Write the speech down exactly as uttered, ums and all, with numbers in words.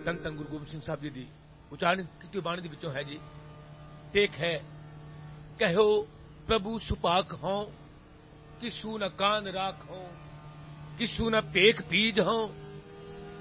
ਧੰਨ ਧੰਨ ਗੁਰੂ ਗੋਬਿੰਦ ਸਿੰਘ ਸਾਹਿਬ ਜੀ ਦੀ ਉਚਾਰਨ ਕੀਤੀ ਬਾਣੀ ਦੇ ਵਿੱਚੋਂ ਹੈ ਜੀ। ਟੇਕ ਹੈ ਕਹਿਓ ਪ੍ਰਭੂ ਸੁਭਾਗ ਹੋਂ, ਕਿਸੂ ਨ ਕਾਨ ਰਾਖ ਹੋਂ, ਕਿਸੂ ਨ ਭੇਖ ਬੀਜ ਹੋਂ,